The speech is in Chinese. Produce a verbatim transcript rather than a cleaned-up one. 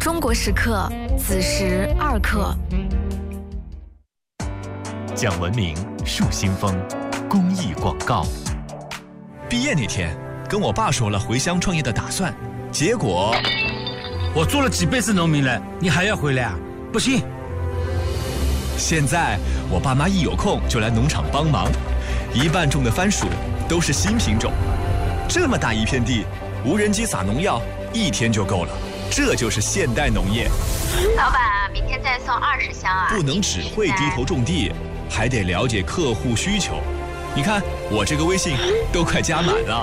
中国时刻子时二刻。 讲文明树新风，公益广告。 毕业那天，跟我爸说了回乡创业的打算，结果我做了几辈子农民了，你还要回来啊？不行。 现在我爸妈一有空就来农场帮忙，一半种的番薯都是新品种，这么大一片地，无人机撒农药一天就够了，这就是现代农业。 老板啊，明天再送二十箱啊！ 不能只会低头种地，还得了解客户需求。你看我这个微信都快加满了。